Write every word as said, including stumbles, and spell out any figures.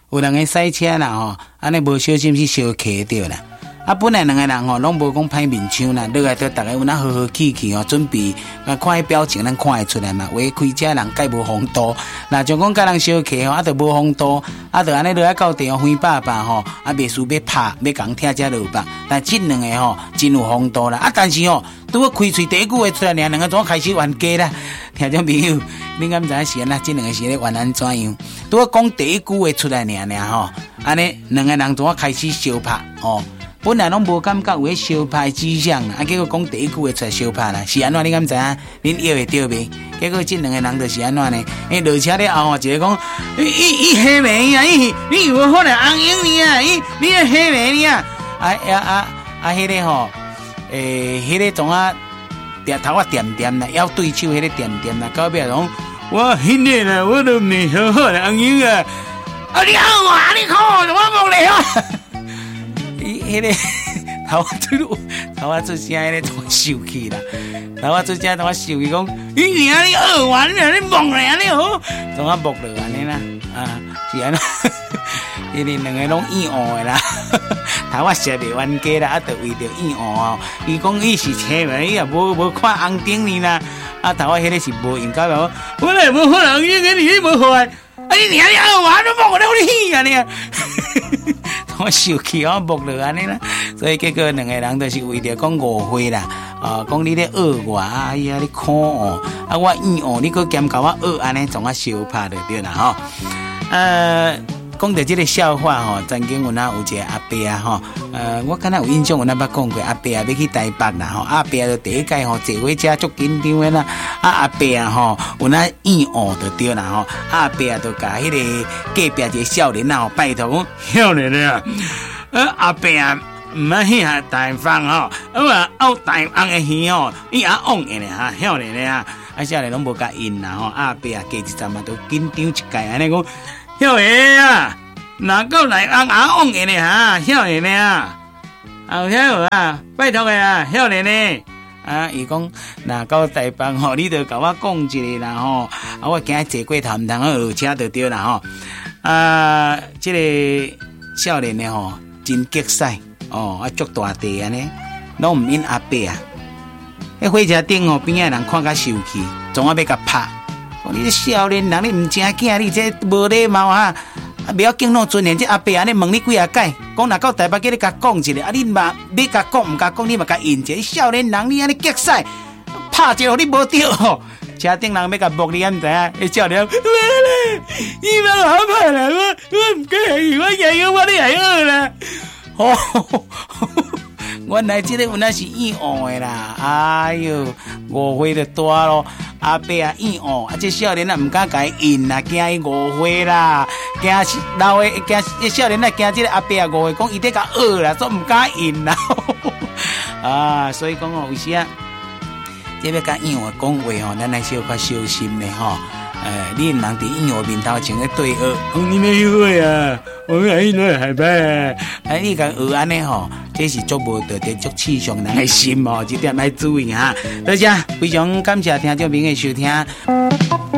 有人个赛车啦吼，安尼无小心是小磕着啦。啊，本来两个人吼，拢无讲歹面相啦，落来都大家有那和和气气哦，准备啊，看迄表情，咱看会出来嘛。为开车人介无风度，那就讲甲人小客吼，啊，就无风度，啊，就安尼落来到地方飞爸爸吼，啊，袂输要拍，要讲听遮落巴。但这两个吼，真有风度啦。啊，但是吼，拄要开嘴第一句话出来，两两个怎开始冤家啦？听众朋友，你敢知影是安那？这两个是咧冤安怎样？拄要讲第一句话出来，两两吼，安尼两个人怎开始相拍哦？本来拢无感觉有迄相拍迹象啦，啊，结果讲第一句话出来相拍啦，是安怎？你敢知影？恁约会着未？结果这两个人就是安怎呢？诶，落车咧后，一个讲，伊伊伊黑眉啊，伊你有可能红英你啊，伊你个黑眉你啊，啊啊啊啊，迄个吼，诶，迄个种啊，点头啊点点啦，要对手迄个点点啦，到尾讲，我迄个啦，我都没好好的红英啊，啊你好啊，你好，我冇嚟啊。伊迄个头发出头发出声，迄个同我生气啦。头发出声同我生气讲，你娘你学完了，你忘了你好，同我忘了安尼啦。啊，是安尼，伊哋两个拢厌恶的啦。头发设袂冤家啦，啊，就为着厌恶哦。伊讲伊是车嘛，伊也无无看红顶你啦。啊，头发迄个是无用到啦，我来无可能应该你无坏。啊，你娘你学完都忘了你啊你。我生气，我木了安尼啦，所以结果两个人都是为着讲误会啦，啊，讲你咧恶我，哎呀，你可恶，啊，我厌恶，你搁兼搞我恶安尼，从我相拍就对啦吼。呃，讲到这个笑话吼，曾经有那有一个阿伯啊吼，呃，我敢若有印象，有那捌讲过，阿伯啊要去台北啦吼，阿伯就第一届吼坐火车足紧张的啦，啊阿伯啊吼有那厌恶就对啦吼，阿伯啊就甲迄个隔壁一个少年啊吼拜托讲，少年啊，啊阿伯啊唔爱去下台北吼，啊澳台湾的鱼吼，伊也往的咧哈，少年啊，啊少年拢无甲应啦吼，阿伯啊加一站嘛都紧张一届安尼讲。少爷啊，哪够来安阿往的呢哈？少爷呢啊，后听有啊，拜托的啊，少爷呢啊，伊讲哪到台北吼，你就甲我讲一个啦吼，啊，我今日坐过头，唔通我下车就对啦吼。啊，这个少年呢吼，真激使哦，啊，足大地安尼，拢唔因阿伯啊，迄火车顶吼边仔人看甲生气，总啊要甲拍。你这少年人，你唔正经，你这无礼貌啊！啊，不要紧，弄尊严。这阿伯安尼问你几啊届，讲若到台北，叫你甲讲一个，啊，你嘛要甲讲，唔甲讲，你嘛甲应一个。少年人，你安尼激使，拍一个你无对哦。车顶人要甲摸你，敢知影？迄少年，喂咧，你嘛好拍啦，我我唔介意，我介意我你还好啦。哦。原来这个原来是厌恶的啦，哎哟，误会就大咯。阿伯啊厌恶，啊这少年啊唔敢甲伊应啦，惊伊误会啦，惊老的惊这少年啊惊这个阿伯啊误会，讲伊在甲学啦，所以唔敢应啦。啊，所以讲哦，有时啊，这要甲厌恶讲话吼，咱来小可小心咧吼。呃，你唔能伫厌恶面头前咧对学，讲你咩会啊？我爱你来害怕啊！哎，你讲学安尼吼，这是足无道德、足刺伤人的心哦，这点要注意哈。多谢，非常感谢听众朋友收听。